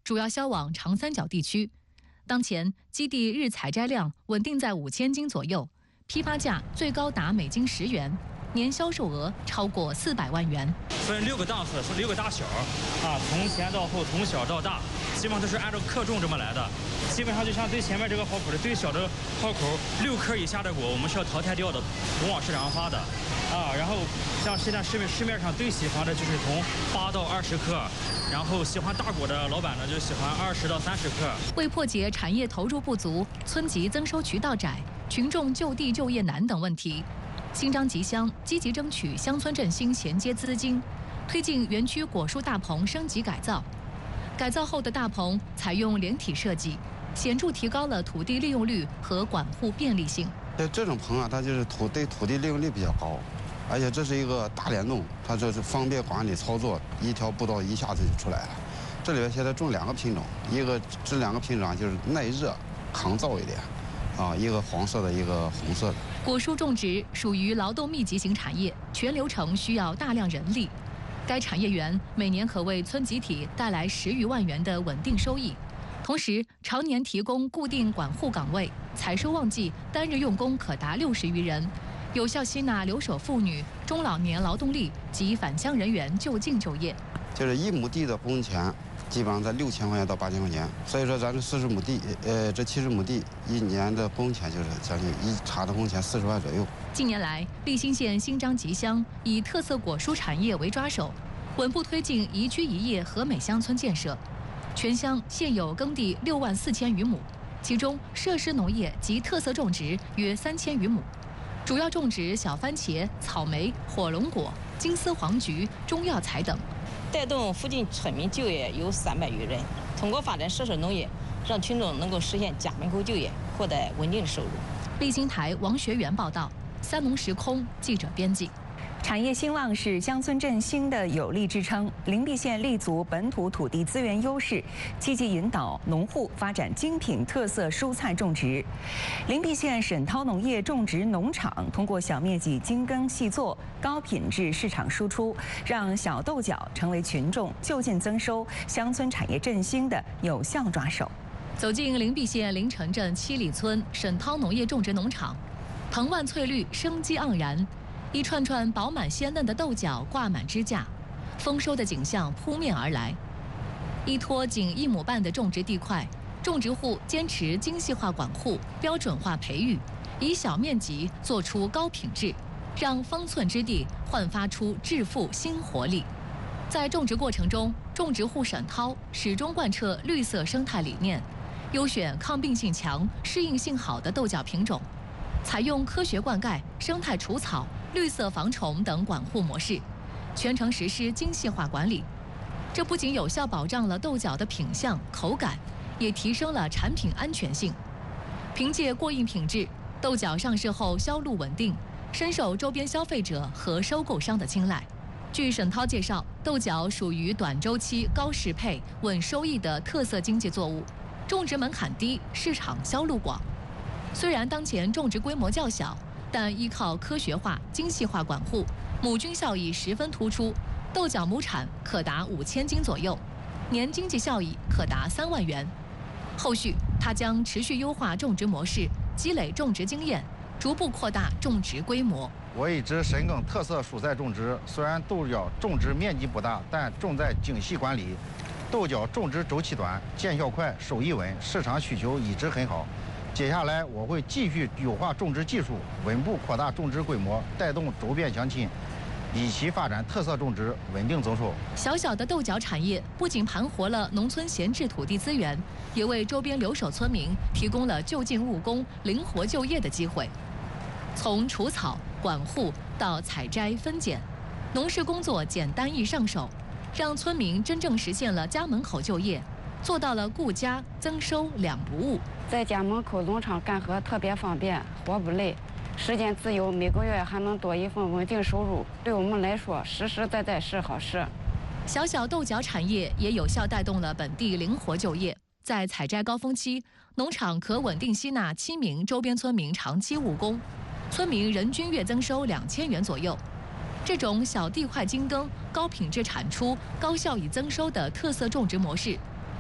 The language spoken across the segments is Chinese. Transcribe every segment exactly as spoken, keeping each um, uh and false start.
主要销往长三角地区。当前基地日采摘量稳定在五千斤左右，批发价最高达每斤十元，年销售额超过四百万元。 分六个档次，是六个大小啊，从前到后，从小到大，基本上都是按照克重这么来的。基本上就像最前面这个号口的最小的号口，六克以下的果我们是要淘汰掉的，不往市场上发的啊。然后像现在市面市面上最喜欢的就是从八到二十克，然后喜欢大果的老板呢就喜欢二十到三十克。 为破解产业投入不足、村级增收渠道窄、群众就地就业难等问题，新章集乡积极争取乡村振兴衔接资金，推进园区果树大棚升级改造。改造后的大棚采用连体设计，显著提高了土地利用率和管护便利性。 这种棚啊，它就是土对土地利用率比较高，而且这是一个大联动，它这是方便管理操作，一条步道一下子就出来了。这里边现在种两个品种，一个这两个品种就是耐热、抗燥一点，啊，一个黄色的，一个红色的。 果树种植属于劳动密集型产业，全流程需要大量人力。该产业园每年可为村集体带来十余万元的稳定收益，同时常年提供固定管护岗位，采收旺季单日用工可达六十余人，有效吸纳留守妇女、中老年劳动力及返乡人员就近就业。 就是一亩地的工钱，基本上在六千块钱到八千块钱，所以说咱这四十亩地，呃，这七十亩地一年的工钱就是将近一查的工钱四十万左右。 近年来，利兴县新章集乡以特色果蔬产业为抓手，稳步推进宜居宜业和美乡村建设。全乡现有耕地六万四千余亩，其中设施农业及特色种植约三千余亩，主要种植小番茄、草莓、火龙果、金丝黄菊、中药材等， 带动附近村民就业有三百余人。通过发展设施农业，让群众能够实现家门口就业，获得稳定收入。 立新台王学元报道，三农时空记者编辑。 产业兴旺是乡村振兴的有力支撑。灵璧县立足本土土地资源优势，积极引导农户发展精品特色蔬菜种植。灵璧县沈涛农业种植农场通过小面积精耕细作、高品质市场输出，让小豆角成为群众就近增收、乡村产业振兴的有效抓手。 走进灵璧县临城镇七里村沈涛农业种植农场，藤蔓翠绿，生机盎然。一串串饱满鲜嫩的豆角挂满支架，丰收的景象扑面而来。一拖仅一亩半的种植地块，种植户坚持精细化管护、标准化培育，以小面积做出高品质，让方寸之地焕发出致富新活力。在种植过程中，种植户沈涛始终贯彻绿色生态理念，优选抗病性强、适应性好的豆角品种，采用科学灌溉、生态除草、绿色防虫等管护模式，全程实施精细化管理。这不仅有效保障了豆角的品相、口感，也提升了产品安全性。凭借过硬品质，豆角上市后销路稳定，深受周边消费者和收购商的青睐。据沈涛介绍，豆角属于短周期、高适配、稳收益的特色经济作物，种植门槛低，市场销路广。虽然当前种植规模较小，但依靠科学化、精细化管护，母菌效益十分突出，豆角亩产可达五千斤左右，年经济效益可达三万元。后续，他将持续优化种植模式，积累种植经验，逐步扩大种植规模。 我已知深耕特色蔬菜种植，虽然豆角种植面积不大，但重在精细管理。豆角种植周期短，见效快，收益稳，市场需求一直很好。接下来我会继续优化种植技术，稳步扩大种植规模，带动周边乡亲一起发展特色种植，稳定增收。 小小的豆角产业不仅盘活了农村闲置土地资源，也为周边留守村民提供了就近务工、灵活就业的机会。从除草、管护到采摘、分拣，农事工作简单易上手，让村民真正实现了家门口就业，做到了顾家增收两不误。 在家门口农场干活特别方便，活不累，时间自由，每个月还能多一份稳定收入，对我们来说实实在在是好事。 小小豆角产业也有效带动了本地灵活就业。在采摘高峰期，农场可稳定吸纳七名周边村民长期务工，村民人均月增收两千元左右。这种小地块精耕、高品质产出、高效益增收的特色种植模式，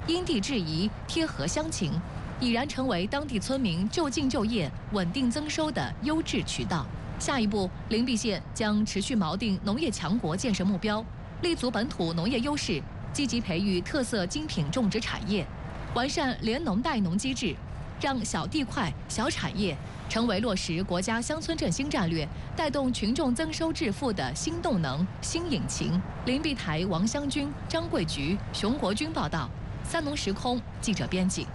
因地制宜、贴合乡情，已然成为当地村民就近就业、稳定增收的优质渠道。下一步，灵璧县将持续锚定农业强国建设目标，立足本土农业优势，积极培育特色精品种植产业，完善联农带农机制，让小地块、小产业成为落实国家乡村振兴战略、带动群众增收致富的新动能、新引擎。灵璧台王湘军、张桂菊、熊国军报道，三农时空记者编辑。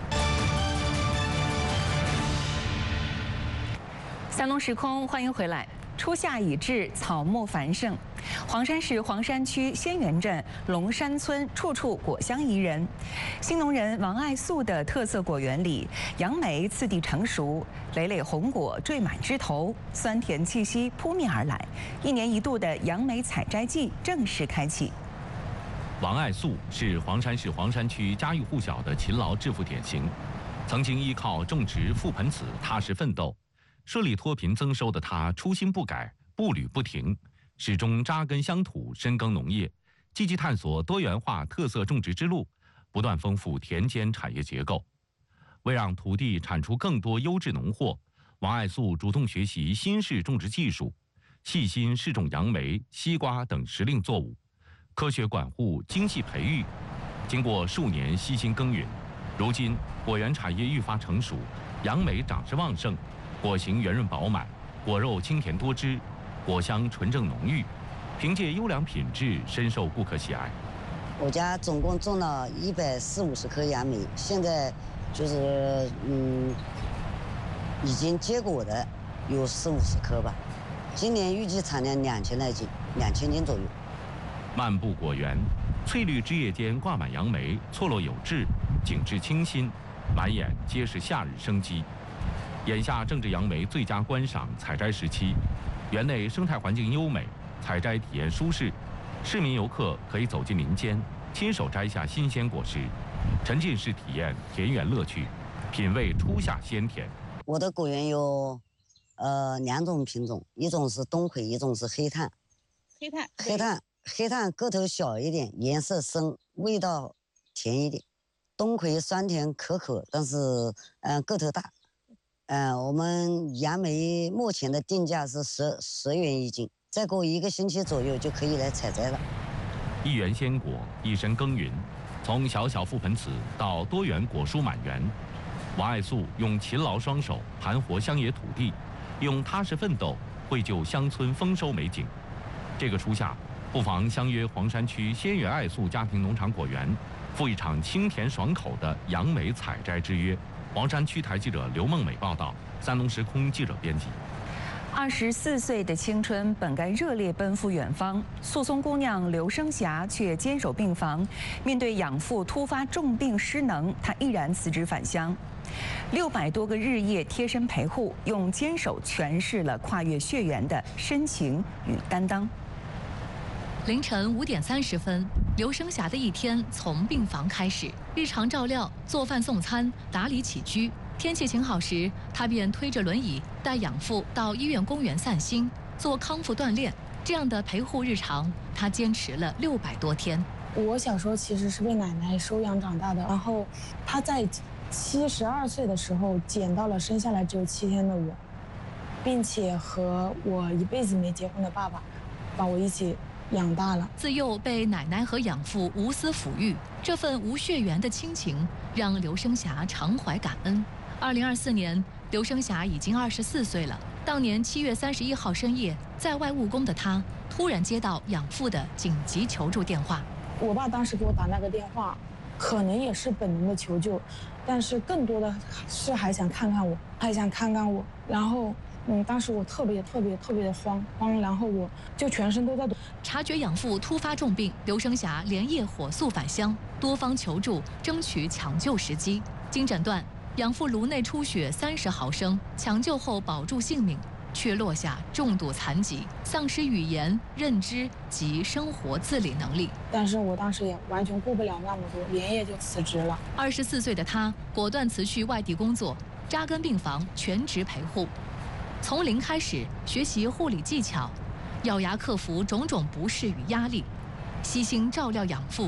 三农时空，欢迎回来。初夏已至，草木繁盛。黄山市黄山区仙源镇龙山村处处果香宜人。新农人王爱素的特色果园里，杨梅次第成熟，累累红果缀满枝头，酸甜气息扑面而来。一年一度的杨梅采摘季正式开启。 王爱素是黄山市黄山区家喻户晓的勤劳致富典型，曾经依靠种植覆盆子踏实奋斗。设立脱贫增收的他初心不改，步履不停，始终扎根乡土，深耕农业，积极探索多元化特色种植之路，不断丰富田间产业结构。为让土地产出更多优质农货，王爱素主动学习新式种植技术，细心试种杨梅、西瓜等时令作物，科学管护、精细培育。经过数年悉心耕耘，如今果园产业愈发成熟，杨梅长势旺盛。果形圆润饱满，果肉清甜多汁，果香纯正浓郁，凭借优良品质深受顾客喜爱。 我家总共种了一百四五十棵杨梅，现在就是嗯，已经结果的有四五十棵吧。今年预计产量两千来斤，两千斤左右。 漫步果园，翠绿枝叶间挂满杨梅，错落有致，景致清新，满眼皆是夏日生机。眼下正值杨梅最佳观赏采摘时期，园内生态环境优美，采摘体验舒适，市民游客可以走进林间，亲手摘下新鲜果实，沉浸式体验田园乐趣，品味初夏鲜甜。 我的果园有，呃，两种品种，一种是冬葵，一种是黑炭。 黑炭， 黑炭，黑炭个头小一点，颜色深，味道甜一点。冬葵酸甜可口，但是嗯、呃、个头大。嗯、呃，我们杨梅目前的定价是十十元一斤，再过一个星期左右就可以来采摘了。 一园鲜果，一生耕耘，从小小覆盆子到多元果蔬满园，王爱素用勤劳双手盘活乡野土地，用踏实奋斗绘就乡村丰收美景。这个初夏，不妨相约黄山区仙源爱素家庭农场果园，赴一场清甜爽口的杨梅采摘之约。黄山区台记者刘梦美报道，三农时空记者编辑。 二十四岁的青春本该热烈奔赴远方，素松姑娘刘生霞却坚守病房。面对养父突发重病失能，她毅然辞职返乡。六百多个日夜贴身陪护，用坚守诠释了跨越血缘的深情与担当。 凌晨五点三十分，刘生霞的一天从病房开始，日常照料、做饭送餐、打理起居。天气晴好时，她便推着轮椅带养父到医院公园散心，做康复锻炼。这样的陪护日常，她坚持了六百多天。 我小时候其实是被奶奶收养长大的，然后她在七十二岁的时候捡到了生下来只有七天的我，并且和我一辈子没结婚的爸爸把我一起养大了。 自幼被奶奶和养父无私抚育，这份无血缘的亲情让刘生霞常怀感恩。二零二四年，刘生霞已经二十四岁了。当年七月三十一号深夜，在外务工的她突然接到养父的紧急求助电话。 我爸当时给我打那个电话，可能也是本能的求救，但是更多的是还想看看我，还想看看我。然后，嗯，当时我特别特别特别的慌慌，然后我就全身都在抖。 察觉养父突发重病，刘生霞连夜火速返乡，多方求助，争取抢救时机。经诊断，养父颅内出血三十毫升，抢救后保住性命，却落下重度残疾，丧失语言、认知及生活自理能力。 但是我当时也完全顾不了那么多，连夜就辞职了。 二十四岁的他果断辞去外地工作，扎根病房，全职陪护，从零开始学习护理技巧，咬牙克服种种不适与压力，悉心照料养父，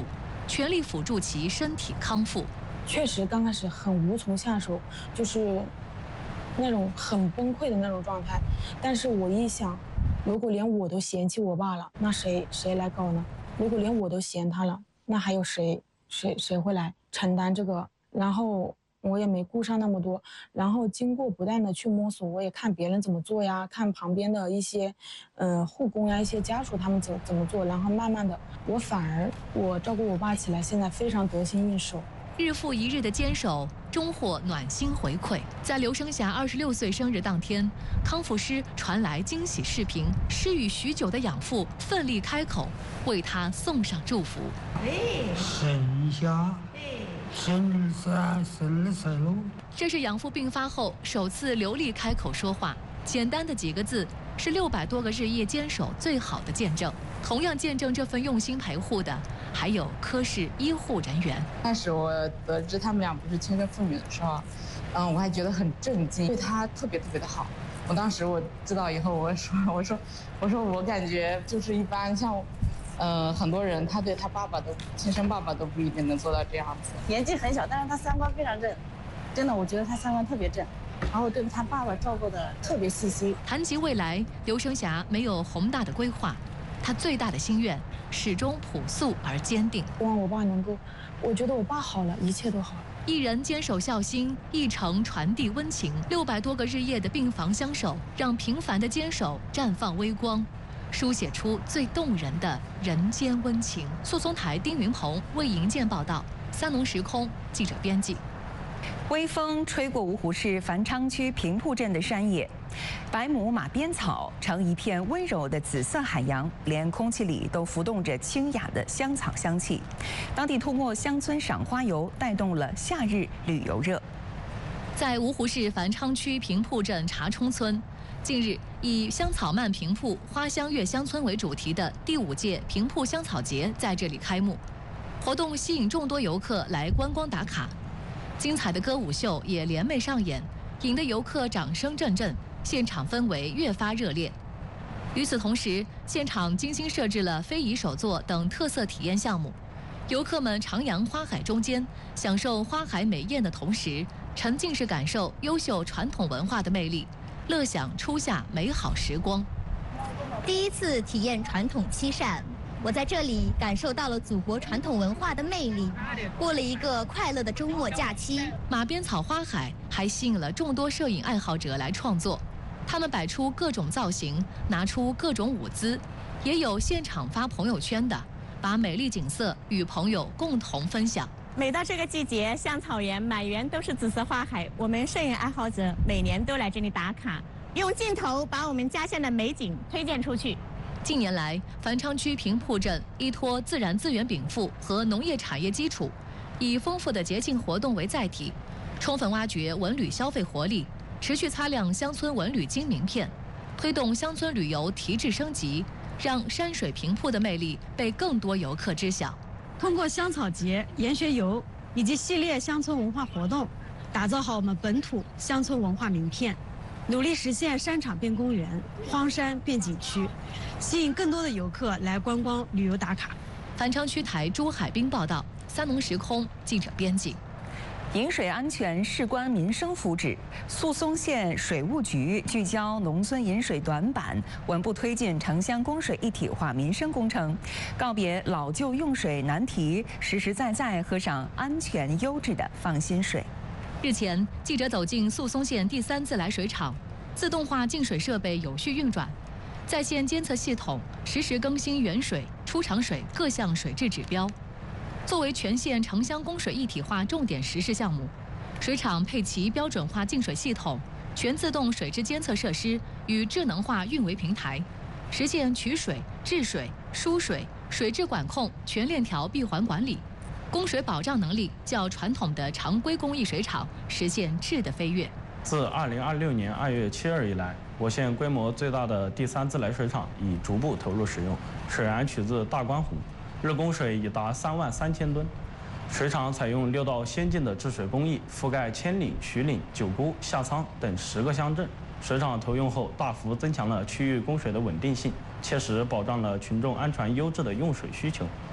全力辅助其身体康复。 确实刚开始很无从下手，就是那种很崩溃的那种状态。但是我一想，如果连我都嫌弃我爸了，那谁谁来搞呢？如果连我都嫌他了，那还有谁谁谁会来承担这个？然后我也没顾上那么多，然后经过不断的去摸索，我也看别人怎么做呀，看旁边的一些，嗯、呃，护工呀，一些家属他们怎怎么做，然后慢慢的，我反而我照顾我爸起来，现在非常得心应手。 日复一日的坚守，终获暖心回馈。在刘生霞二十六岁生日当天，康复师传来惊喜视频，失语许久的养父奋力开口，为他送上祝福。 生霞，生日快生日快乐！ 这是养父病发后首次流利开口说话，简单的几个字，是六百多个日夜坚守最好的见证。同样见证这份用心陪护的，还有科室医护人员。 开始我得知他们俩不是亲生父女的时候，嗯，我还觉得很震惊，对他特别特别的好。我当时我知道以后，我说我说我说我感觉就是一般像，呃，很多人他对他爸爸都亲生爸爸都不一定能做到这样子。 年纪很小，但是他三观非常正，真的，我觉得他三观特别正。然后对他爸爸照顾的特别细心。 谈及未来，刘生霞没有宏大的规划，她最大的心愿始终朴素而坚定。 希望我爸能够，我觉得我爸好了，一切都好了。 一人坚守孝心，一城传递温情。六百多个日夜的病房相守，让平凡的坚守绽放微光，书写出最动人的人间温情。速松台丁云鹏为营建报道，三农时空记者编辑。 微风吹过芜湖市繁昌区平铺镇的山野，百亩马鞭草成一片温柔的紫色海洋，连空气里都浮动着清雅的香草香气。当地通过乡村赏花游，带动了夏日旅游热。 在芜湖市繁昌区平铺镇茶冲村，近日以香草漫平铺、花香悦乡村为主题的第五届平铺香草节在这里开幕，活动吸引众多游客来观光打卡。精彩的歌舞秀也联袂上演，引得游客掌声阵阵，现场氛围越发热烈。与此同时，现场精心设置了非遗手作等特色体验项目，游客们徜徉花海中间，享受花海美艳的同时，沉浸式感受优秀传统文化的魅力，乐享初夏美好时光。 第一次体验传统漆扇，我在这里感受到了祖国传统文化的魅力，过了一个快乐的周末假期。 马鞭草花海还吸引了众多摄影爱好者来创作，他们摆出各种造型，拿出各种舞姿，也有现场发朋友圈的，把美丽景色与朋友共同分享。 每到这个季节，香草园满园都是紫色花海，我们摄影爱好者每年都来这里打卡，用镜头把我们家乡的美景推荐出去。 近年来，繁昌区平铺镇依托自然资源禀赋和农业产业基础，以丰富的节庆活动为载体，充分挖掘文旅消费活力，持续擦亮乡村文旅金名片，推动乡村旅游提质升级，让山水平铺的魅力被更多游客知晓。 通过香草节、研学游以及系列乡村文化活动，打造好我们本土乡村文化名片，努力实现山场变公园、荒山变景区，吸引更多的游客来观光旅游打卡。 繁昌区台朱海滨报道，三农时空记者编辑。 饮水安全事关民生福祉，宿松县水务局聚焦农村饮水短板，稳步推进城乡供水一体化民生工程，告别老旧用水难题，实实在在喝上安全优质的放心水。 日前，记者走进宿松县第三自来水厂，自动化净水设备有序运转，在线监测系统实时更新原水、出厂水各项水质指标。作为全县城乡供水一体化重点实施项目，水厂配齐标准化净水系统、全自动水质监测设施与智能化运维平台，实现取水、制水、输水、水质管控全链条闭环管理，供水保障能力较传统的常规工艺水厂实现质的飞跃。 自二零二六年二月七日以来，我县规模最大的第三自来水厂已逐步投入使用，水源取自大关湖。日供水已达三万三千吨，水厂采用六道先进的治水工艺，覆盖千里、徐岭、九姑、下仓等十个乡镇。水厂投用后，大幅增强了区域供水的稳定性，切实保障了群众安全优质的用水需求。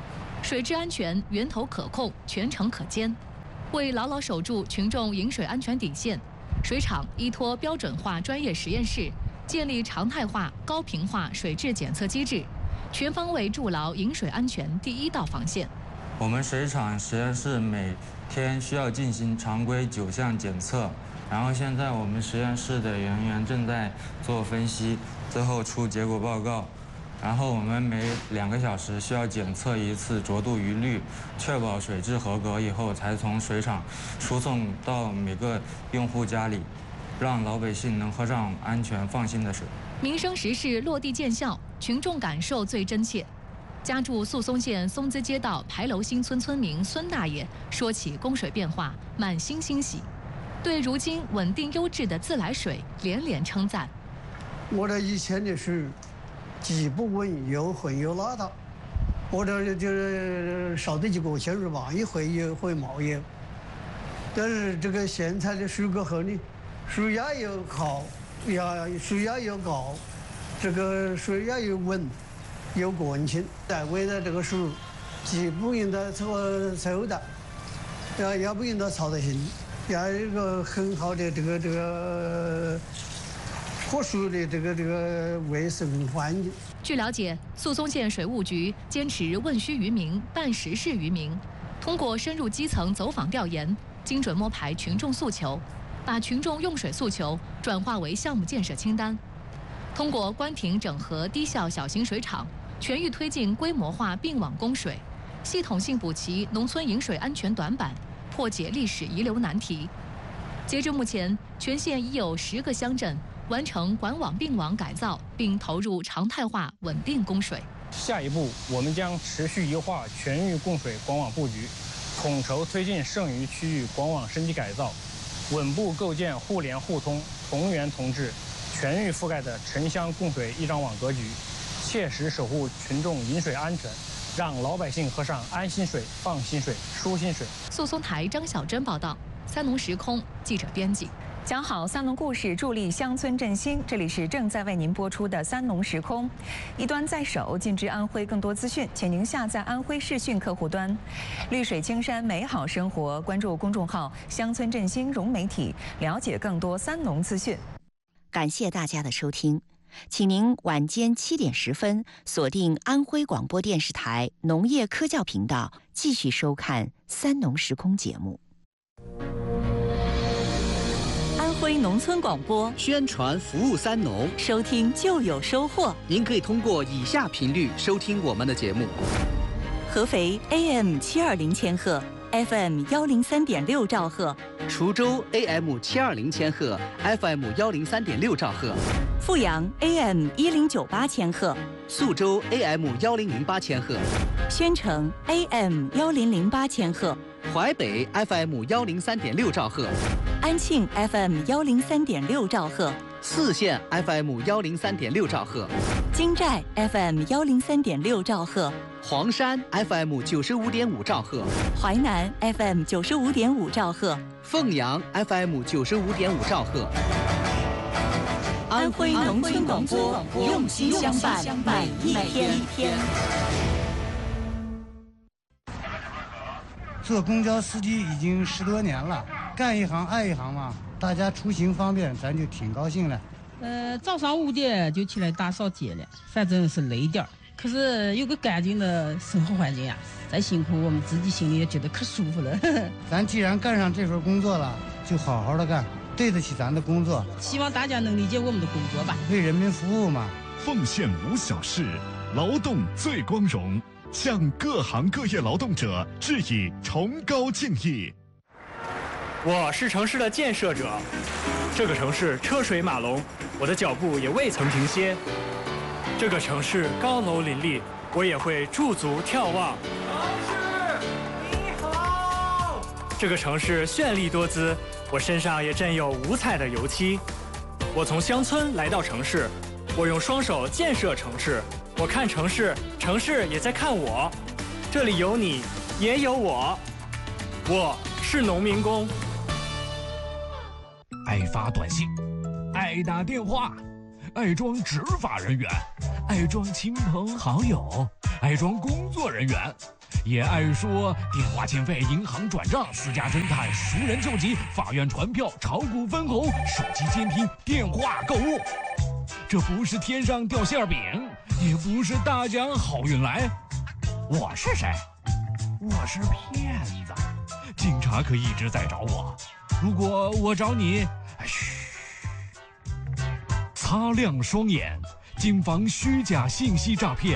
水质安全、源头可控、全程可监。为牢牢守住群众饮水安全底线，水厂依托标准化专业实验室，建立常态化、高频化水质检测机制，全方位筑牢饮水安全第一道防线。 我们水厂实验室每天需要进行常规九项检测，然后现在我们实验室的人员正在做分析，最后出结果报告。然后我们每两个小时需要检测一次浊度余氯，确保水质合格以后，才从水厂输送到每个用户家里，让老百姓能喝上安全放心的水。 民生实事落地见效，群众感受最真切。家住宿松县松滋街道牌楼新村村民孙大爷说起供水变化，满心欣喜，对如今稳定优质的自来水连连称赞。 我这以前的水既不稳又浑又拉大，我这就是烧得几个钱是吧？一会也会冒烟。但是这个现在的水过后呢，水压又好，压水压又高，这个水压又稳，又干净。在为了这个水，既不用它抽抽的，也也不用它操的心，也有一个很好的这个这个。喝水的这个这个卫生环境。 据了解，宿松县水务局坚持问需于民、办实事于民，通过深入基层走访调研，精准摸排群众诉求，把群众用水诉求转化为项目建设清单。通过关停整合低效小型水厂，全域推进规模化并网供水，系统性补齐农村饮水安全短板，破解历史遗留难题。截至目前，全县已有十个乡镇完成管网并网改造，并投入常态化稳定供水。 下一步，我们将持续优化全域供水管网布局，统筹推进剩余区域管网升级改造，稳步构建互联互通、同源同治、全域覆盖的城乡供水一张网格局，切实守护群众饮水安全，让老百姓喝上安心水、放心水、舒心水。 宿松台张小珍报道，三农时空记者编辑。 讲好三农故事，助力乡村振兴。这里是正在为您播出的三农时空。一端在手，尽知安徽更多资讯，请您下载安徽视讯客户端。绿水青山，美好生活。关注公众号“乡村振兴融媒体”，了解更多三农资讯。 感谢大家的收听，请您晚间七点十分锁定安徽广播电视台农业科教频道，继续收看三农时空节目。 安徽农村广播宣传服务三农， 收听就有收获。 您可以通过以下频率收听我们的节目： 合肥 A M 七二零千赫 ，F M 幺零三点六兆赫； 滁州 A M 七二零千赫 ，F M 幺零三点六兆赫； 阜阳 A M 一零九八千赫， 宿州 A M 幺零零八千赫； 宣城 A M 幺零零八千赫。 淮北 F M 幺零三点六兆赫， 安庆 F M 幺零三点六兆赫， 泗县 F M 幺零三点六兆赫， 金寨 F M 幺零三点六兆赫， 黄山 F M 九十五点五兆赫， 淮南 F M 九十五点五兆赫， 凤阳 F M 九十五点五兆赫。 安徽农村广播，用心相伴，每一天。 做公交司机已经十多年了，干一行爱一行嘛，大家出行方便，咱就挺高兴了。 呃，早上五点就起来打扫街了，反正是累点儿，可是有个干净的生活环境呀，再辛苦我们自己心里也觉得可舒服了。 咱既然干上这份工作了，就好好的干，对得起咱的工作。 希望大家能理解我们的工作吧， 为人民服务嘛。 奉献无小事，劳动最光荣。向各行各业劳动者致以崇高敬意。 我是城市的建设者，这个城市车水马龙，我的脚步也未曾停歇。这个城市高楼林立，我也会驻足眺望。城市你好。这个城市绚丽多姿，我身上也沾有五彩的油漆。我从乡村来到城市，我用双手建设城市。我看城市，城市也在看我。这里有你，也有我。我是农民工。 爱发短信，爱打电话，爱装执法人员，爱装亲朋好友，爱装工作人员， 也爱说电话欠费、银行转账、私家侦探、熟人救急、法院传票、炒股分红、手机监听、电话购物。这不是天上掉馅饼，也不是大奖好运来。我是谁？我是骗子。警察可一直在找我，如果我找你，嘘，擦亮双眼，谨防虚假信息诈骗。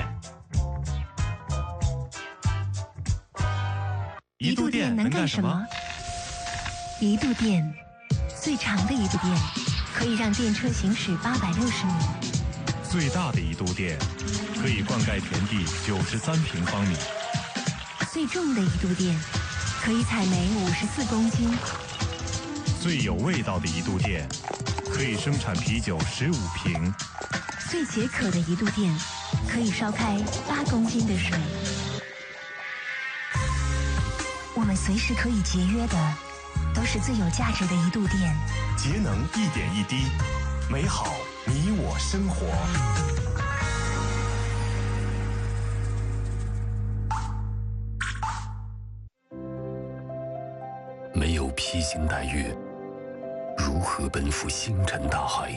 移度电能干什么？ 移度电，最长的移度电，可以让电车行驶八百六十米。 最大的移度电，可以灌溉田地九十三平方米。 最重的移度电，可以采煤五十四公斤。 最有味道的移度电，可以生产啤酒十五瓶。 最解渴的移度电，可以烧开八公斤的水。我们随时可以节约的，都是最有价值的移度电。 节能一点一滴，美好你我生活。 没有披星戴月，如何奔赴星辰大海？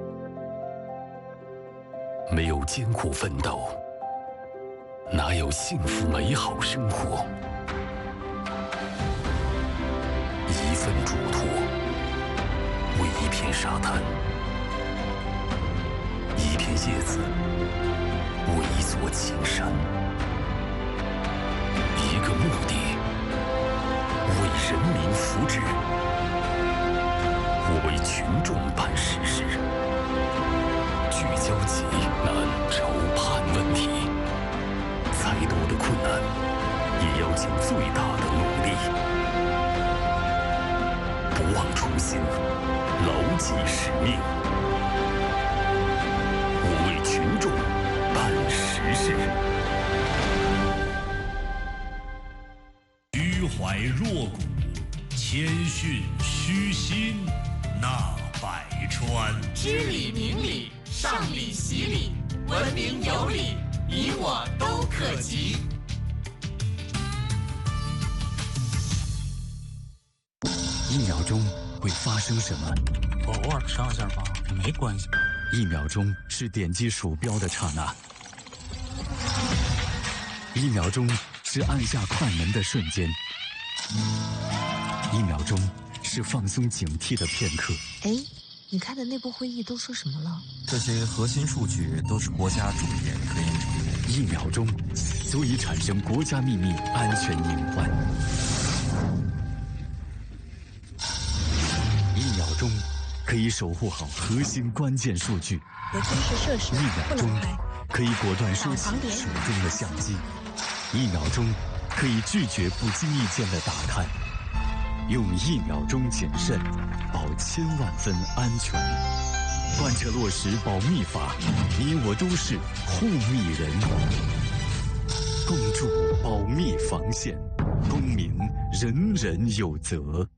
没有艰苦奋斗，哪有幸福美好生活？一份嘱托，为一片沙滩；一片叶子，为一座青山；一个目的，为人民福祉。我为群众办实事，聚焦急难筹盼问题，再多的困难，也要尽最大的努力。不忘初心，牢记使命。我为群众办实事。 虚怀若谷，谦逊虚心，纳百川。 知礼明礼，上礼习礼，文明有礼，你我都可及。 一秒钟会发生什么？ 我偶尔上下吧，没关系。 一秒钟是点击鼠标的刹那，一秒钟是按下快门的瞬间，一秒钟是放松警惕的片刻。 哎，你开的内部会议都说什么了？ 这些核心数据都是国家主研科研成果。 一秒钟足以产生国家秘密安全隐患。一秒钟可以守护好核心关键数据。 有军事设施一秒钟可以果断收起手中的相机。一秒钟可以拒绝不经意间的打探。用一秒钟谨慎，保千万分安全。贯彻落实保密法，你我都是护密人。共筑保密防线，公民人人有责。